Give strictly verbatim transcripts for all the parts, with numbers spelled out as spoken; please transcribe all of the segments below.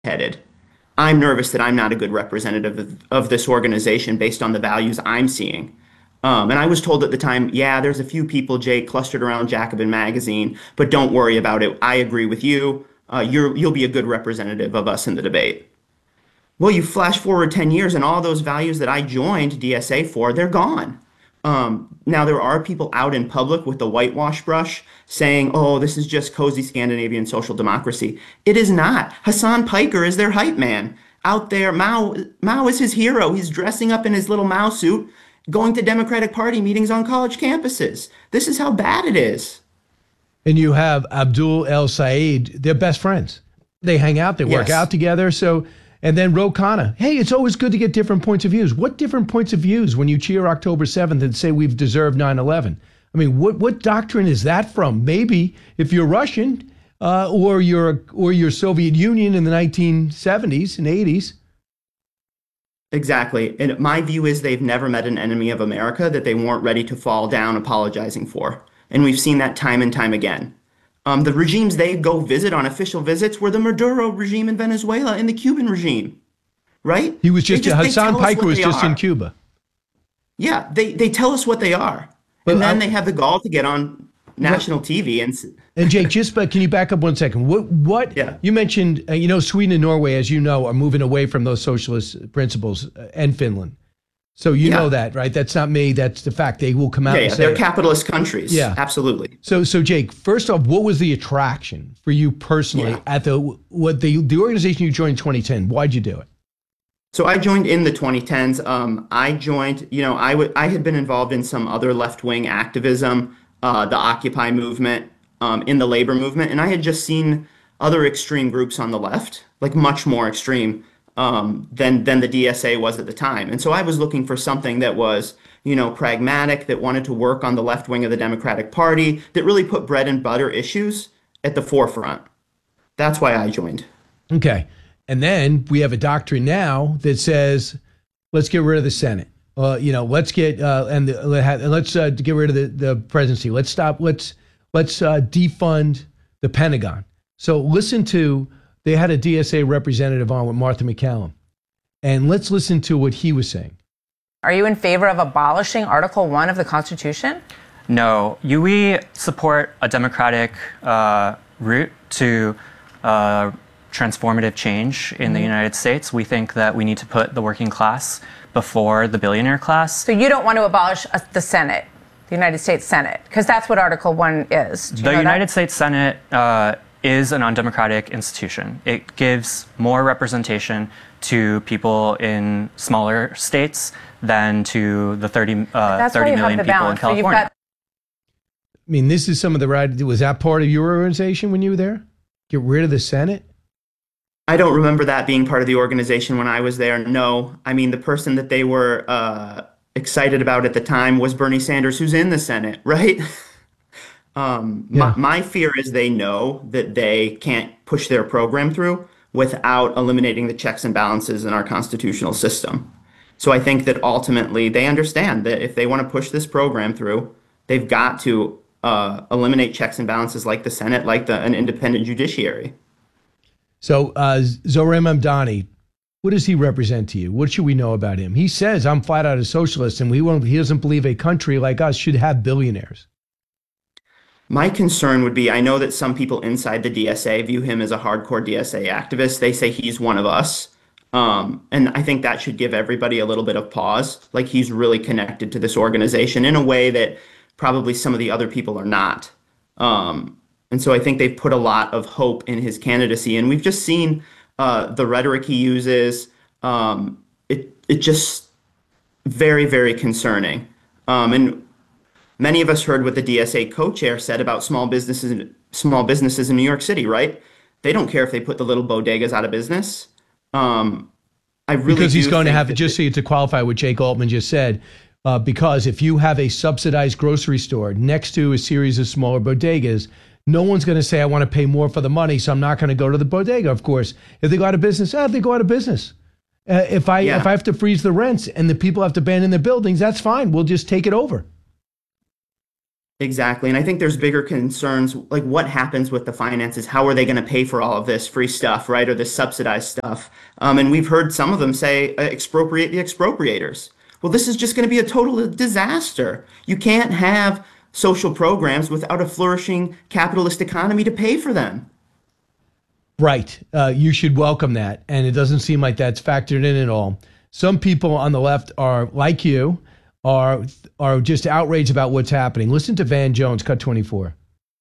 headed. I'm nervous that I'm not a good representative of, of this organization based on the values I'm seeing. Um, and I was told at the time, yeah, there's a few people, Jake, clustered around Jacobin Magazine, but don't worry about it. I agree with you. Uh, you're, you'll be a good representative of us in the debate. Well, you flash forward ten years and all those values that I joined D S A for, they're gone. Um, now, there are people out in public with the whitewash brush saying, oh, this is just cozy Scandinavian social democracy. It is not. Hassan Piker is their hype man. Out there, Mao, Mao is his hero. He's dressing up in his little Mao suit, going to Democratic Party meetings on college campuses. This is how bad it is. And you have Abdul El Sayed. They're best friends. They hang out. They work Yes. out together. So, and then Ro Khanna. Hey, it's always good to get different points of views. What different points of views when you cheer October seventh and say we've deserved nine eleven? I mean, what what doctrine is that from? Maybe if you're Russian uh, or you're or you're Soviet Union in the nineteen seventies and eighties. Exactly. And my view is they've never met an enemy of America that they weren't ready to fall down apologizing for. And we've seen that time and time again. Um, the regimes they go visit on official visits were the Maduro regime in Venezuela and the Cuban regime, right? He was They just, just they Hassan tell us Piker what was they just in are. Cuba. Yeah, they, they tell us what they are. But And then I, they have the gall to get on what, national T V and s- and Jake, just but can you back up one second? What what yeah. you mentioned? Uh, you know, Sweden and Norway, as you know, are moving away from those socialist principles, uh, and Finland. So you know Yeah. that, right? That's not me. That's the fact. They will come out Yeah, and yeah, say they're it. capitalist countries. Yeah. Absolutely. So, so Jake, first off, what was the attraction for you personally Yeah. at the what the the organization you joined in twenty ten? Why'd you do it? So I joined in the twenty tens. Um, I joined, you know, I would I had been involved in some other left-wing activism, uh, the Occupy movement, um, in the labor movement, and I had just seen other extreme groups on the left, like much more extreme um, than than the D S A was at the time. And so I was looking for something that was, you know, pragmatic, that wanted to work on the left wing of the Democratic Party, that really put bread and butter issues at the forefront. That's why I joined. Okay, and then we have a doctrine now that says, let's get rid of the Senate. Uh, you know, let's get uh, and the, let's uh, get rid of the, the presidency. Let's stop. Let's let's uh, defund the Pentagon. So listen to they had a D S A representative on with Martha McCallum, and let's listen to what he was saying. Are you in favor of abolishing Article one of the Constitution? No, you, we support a democratic uh, route to uh, transformative change in mm-hmm. the United States. We think that we need to put the working class before the billionaire class. So you don't want to abolish uh, the Senate, the United States Senate, because that's what Article one is. Do you the know United that? States Senate uh, is an undemocratic institution. It gives more representation to people in smaller states than to the thirty, uh, thirty million people balance. in California. So got- I mean, this is some of the right. Was that part of your organization when you were there? Get rid of the Senate? I don't remember that being part of the organization when I was there. No. I mean, the person that they were uh, excited about at the time was Bernie Sanders, who's in the Senate, right? um, Yeah. my, my fear is they know that they can't push their program through without eliminating the checks and balances in our constitutional system. So I think that ultimately they understand that if they want to push this program through, they've got to uh, eliminate checks and balances like the Senate, like the, an independent judiciary. So uh, Zohran Mamdani, what does he represent to you? What should we know about him? He says, I'm flat out a socialist, and we won't, he doesn't believe a country like us should have billionaires. My concern would be, I know that some people inside the D S A view him as a hardcore D S A activist. They say he's one of us. Um, and I think that should give everybody a little bit of pause. Like he's really connected to this organization in a way that probably some of the other people are not. Um, and so I think they've put a lot of hope in his candidacy. And we've just seen uh, the rhetoric he uses. Um, it, it just very, very concerning. Um, and many of us heard what the D S A co-chair said about small businesses, small businesses in New York City, right? They don't care if they put the little bodegas out of business. Um, I really because he's do going to think have that just so to qualify what Jake Altman just said. Uh, because if you have a subsidized grocery store next to a series of smaller bodegas, no one's going to say, I want to pay more for the money, so I'm not going to go to the bodega, of course. If they go out of business, eh, they go out of business. Uh, if I Yeah. if I have to freeze the rents and the people have to abandon their buildings, that's fine. We'll just take it over. Exactly. And I think there's bigger concerns like what happens with the finances? How are they going to pay for all of this free stuff, right? Or this subsidized stuff? Um, and we've heard some of them say uh, expropriate the expropriators. Well, this is just going to be a total disaster. You can't have social programs without a flourishing capitalist economy to pay for them. Right. Uh, you should welcome that. And it doesn't seem like that's factored in at all. Some people on the left are like you, are are just outraged about what's happening. Listen to Van Jones, cut twenty-four.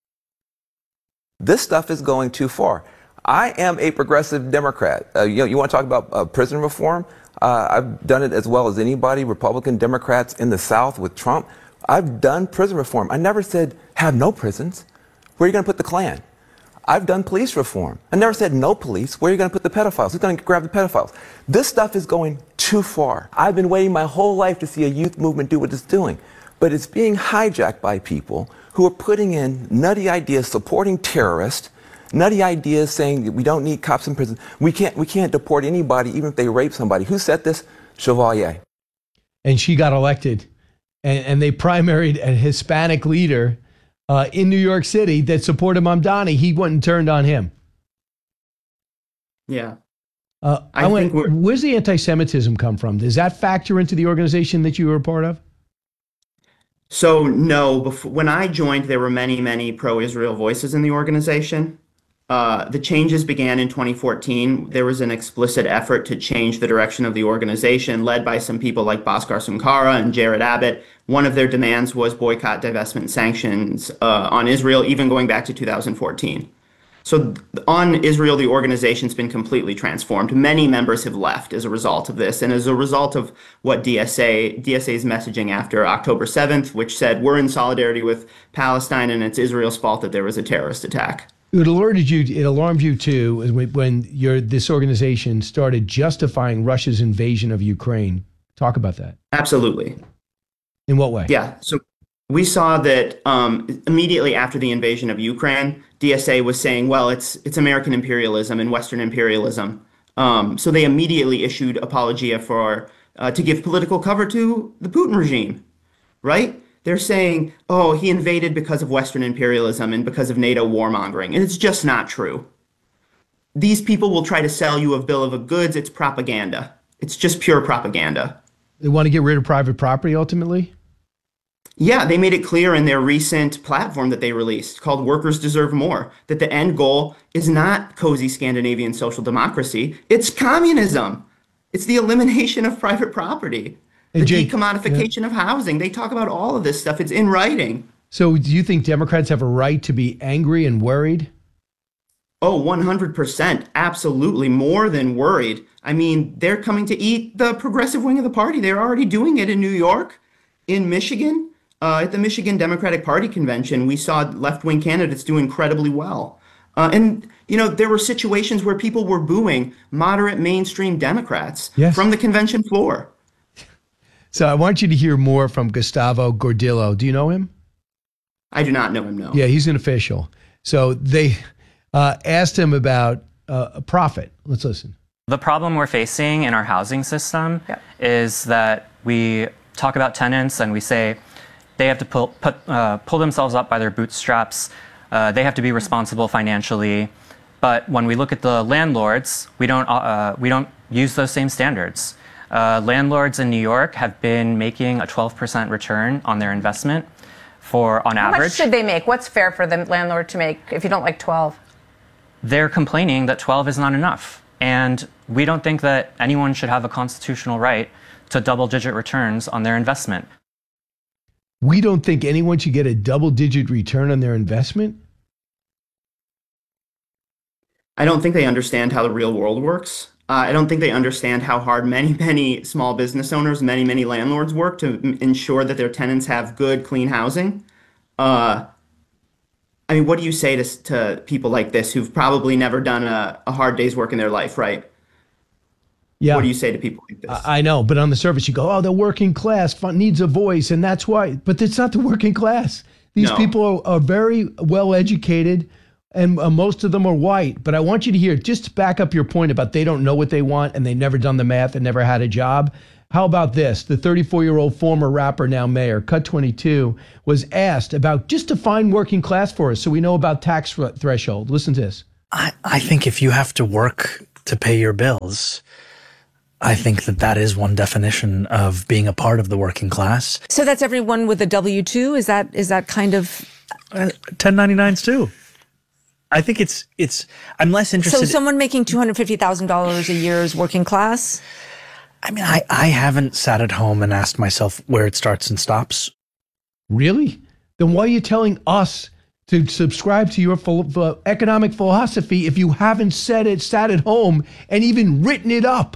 This stuff is going too far. I am a progressive Democrat. Uh, you know, you want to talk about uh, prison reform? Uh, I've done it as well as anybody, Republican Democrats in the South with Trump. I've done prison reform. I never said have no prisons. Where are you going to put the Klan? I've done police reform. I never said no police. Where are you going to put the pedophiles? Who's going to grab the pedophiles? This stuff is going too far. I've been waiting my whole life to see a youth movement do what it's doing. But it's being hijacked by people who are putting in nutty ideas supporting terrorists, nutty ideas saying that we don't need cops in prison. We can't, we can't deport anybody even if they rape somebody. Who said this? Chevalier. And she got elected. And, and they primaried a Hispanic leader Uh, in New York City that supported Mamdani. He went and turned on him. Yeah. Uh, I I went, think we're- where's the anti-Semitism come from? Does that factor into the organization that you were a part of? So no, before, when I joined, there were many, many pro-Israel voices in the organization. Uh, the changes began in twenty fourteen. There was an explicit effort to change the direction of the organization, led by some people like Bhaskar Sunkara and Jared Abbott. One of their demands was boycott, divestment, and sanctions uh, on Israel, even going back to two thousand fourteen. So on Israel, the organization's been completely transformed. Many members have left as a result of this, and as a result of what D S A, D S A's messaging after October seventh, which said we're in solidarity with Palestine and it's Israel's fault that there was a terrorist attack. It alerted you. It alarmed you too when your this organization started justifying Russia's invasion of Ukraine. Talk about that. Absolutely. In what way? Yeah. So we saw that um, immediately after the invasion of Ukraine, D S A was saying, well, it's it's American imperialism and Western imperialism. Um, so they immediately issued apologia for uh, to give political cover to the Putin regime, right? They're saying, oh, he invaded because of Western imperialism and because of NATO warmongering. And it's just not true. These people will try to sell you a bill of goods. It's propaganda. It's just pure propaganda. They want to get rid of private property ultimately? Yeah, they made it clear in their recent platform that they released called Workers Deserve More, that the end goal is not cozy Scandinavian social democracy. It's communism. It's the elimination of private property. The Jake, decommodification yeah. of housing. They talk about all of this stuff. It's in writing. So do you think Democrats have a right to be angry and worried? Oh, one hundred percent. Absolutely. More than worried. I mean, they're coming to eat the progressive wing of the party. They're already doing it in New York, in Michigan. Uh, at the Michigan Democratic Party convention, we saw left-wing candidates do incredibly well. Uh, and, you know, there were situations where people were booing moderate mainstream Democrats yes. from the convention floor. So I want you to hear more from Gustavo Gordillo. Do you know him? I do not know him, no. Yeah, he's an official. So they uh, asked him about uh, a profit. Let's listen. The problem we're facing in our housing system Yep. is that we talk about tenants and we say they have to pull, put, uh, pull themselves up by their bootstraps. Uh, they have to be responsible financially. But when we look at the landlords, we don't, uh, we don't use those same standards. Uh, landlords in New York have been making a twelve percent return on their investment for on How average. How much should they make? What's fair for the landlord to make if you don't like twelve? They're complaining that twelve is not enough. And we don't think that anyone should have a constitutional right to double-digit returns on their investment. We don't think anyone should get a double-digit return on their investment? I don't think they understand how the real world works. Uh, I don't think they understand how hard many, many small business owners, many, many landlords work to m- ensure that their tenants have good, clean housing. Uh, I mean, what do you say to, to people like this who've probably never done a, a hard day's work in their life, right? Yeah. What do you say to people like this? I I know, but on the surface you go, oh, the working class fun- needs a voice, and that's why. But it's not the working class. These No. people are, are very well educated, and uh, most of them are white. But I want you to hear, just to back up your point about they don't know what they want and they've never done the math and never had a job. How about this? The thirty-four-year-old former rapper, now mayor, Cut twenty-two, was asked about just define working class for us so we know about tax threshold. Listen to this. I, I think if you have to work to pay your bills, I think that that is one definition of being a part of the working class. So that's everyone with a W two? Is that is that kind of... Uh, ten ninety-nines too. I think it's, it's, I'm less interested. So someone making two hundred fifty thousand dollars a year is working class? I mean, I, I haven't sat at home and asked myself where it starts and stops. Really? Then why are you telling us to subscribe to your ph- uh, economic philosophy if you haven't said it, sat at home, and even written it up?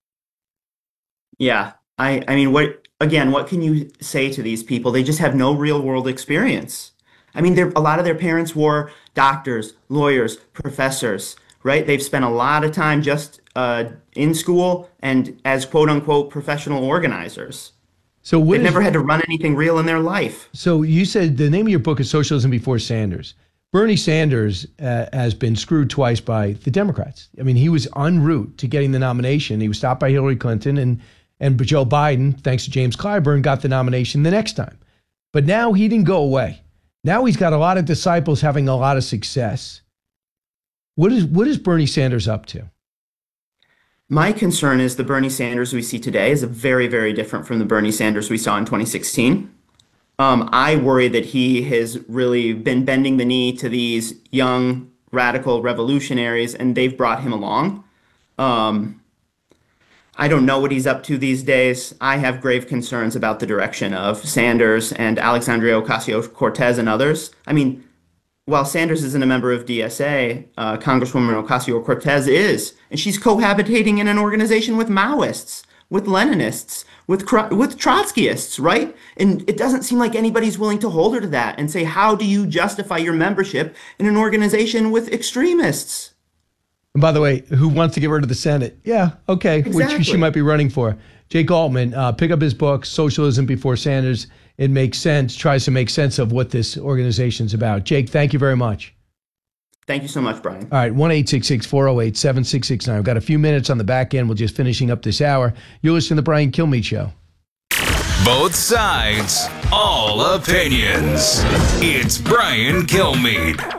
Yeah. I, I mean, what again, what can you say to these people? They just have no real world experience. I mean, a lot of their parents were doctors, lawyers, professors, right? They've spent a lot of time just uh, in school and as quote unquote professional organizers. So what They've is, never had to run anything real in their life. So you said the name of your book is Socialism Before Sanders. Bernie Sanders uh, has been screwed twice by the Democrats. I mean, he was en route to getting the nomination. He was stopped by Hillary Clinton, and and Joe Biden, thanks to James Clyburn, got the nomination the next time. But now he didn't go away. Now he's got a lot of disciples having a lot of success. What is what is Bernie Sanders up to? My concern is the Bernie Sanders we see today is very, very different from the Bernie Sanders we saw in twenty sixteen. Um, I worry that he has really been bending the knee to these young radical revolutionaries, and they've brought him along. Um, I don't know what he's up to these days. I have grave concerns about the direction of Sanders and Alexandria Ocasio-Cortez and others. I mean, while Sanders isn't a member of D S A, uh, Congresswoman Ocasio-Cortez is, and she's cohabitating in an organization with Maoists, with Leninists, with with Trotskyists, right? And it doesn't seem like anybody's willing to hold her to that and say, how do you justify your membership in an organization with extremists? And by the way, who wants to get rid of the Senate? Yeah, okay, Exactly. which she might be running for. Jake Altman, uh, pick up his book, Socialism Before Sanders. It makes sense, tries to make sense of what this organization's about. Jake, thank you very much. Thank you so much, Brian. All right, one eight six six, four oh eight, seven six six nine. We've got a few minutes on the back end. We're just finishing up this hour. You're listening to the Brian Kilmeade Show. Both sides, all opinions. It's Brian Kilmeade.